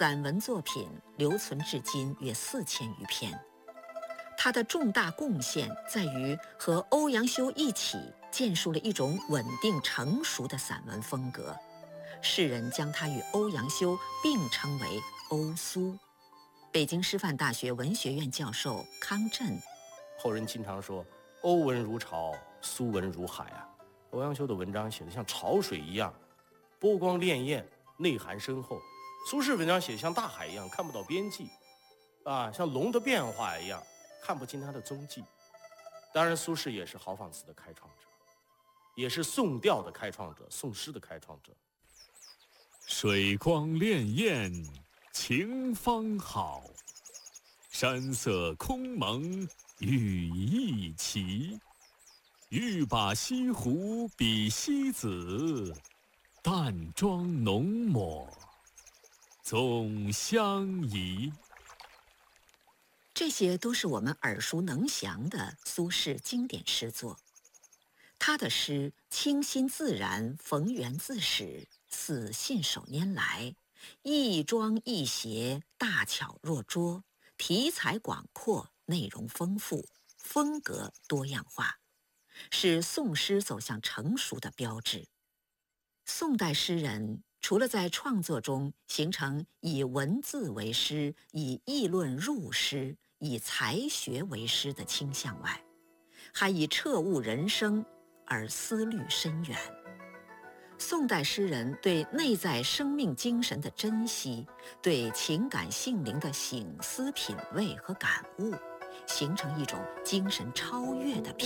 散文作品留存至今约4000余篇。他的重大贡献在于和欧阳修一起建树了一种稳定成熟的散文风格，世人将他与欧阳修并称为欧苏。北京师范大学文学院教授康震， 后人经常说欧文如潮，苏文如海啊。欧阳修的文章写得像潮水一样，波光潋滟，内涵深厚；苏轼文章写得像大海一样，看不到边际，像龙的变化一样，看不清他的踪迹。当然，苏轼也是豪放词的开创者，也是宋调的开创者，宋诗的开创者。 水光潋滟晴方好，山色空蒙雨亦奇。欲把西湖比西子，淡妆浓抹总相宜。 这些都是我们耳熟能详的苏轼经典诗作。他的诗清新自然，逢源自始，似信手拈来，一庄一谐，大巧若拙，题材广阔，内容丰富，风格多样化，是宋诗走向成熟的标志。宋代诗人除了在创作中形成以文字为诗、以议论入诗、以才学为诗的倾向外，还以彻悟人生而思虑深远。宋代诗人对内在生命精神的珍惜，对情感性灵的省思品味和感悟，形成一种精神超越的